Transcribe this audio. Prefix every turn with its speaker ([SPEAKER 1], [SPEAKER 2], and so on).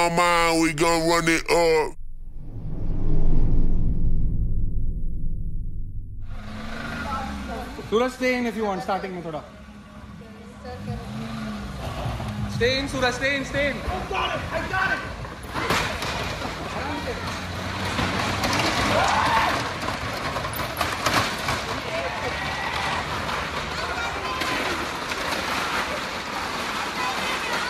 [SPEAKER 1] my mind, we gon' run it up.
[SPEAKER 2] Suraj, stay in if you want, starting में थोड़ा. Stay in, Suraj, stay in, stay in.
[SPEAKER 3] I got it, I got it.